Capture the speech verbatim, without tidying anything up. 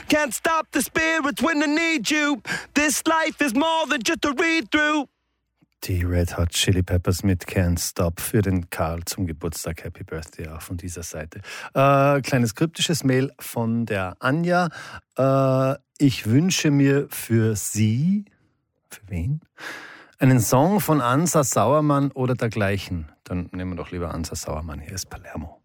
Can't stop the spirit when I need you. This life is more than just a read-through. Die Red Hot Chili Peppers mit Can't Stop für den Karl zum Geburtstag. Happy Birthday auch von dieser Seite. Äh, kleines kryptisches Mail von der Anja. Äh, ich wünsche mir für Sie, für wen? Einen Song von Ansa Sauermann oder dergleichen. Dann nehmen wir doch lieber Ansa Sauermann. Hier ist Palermo.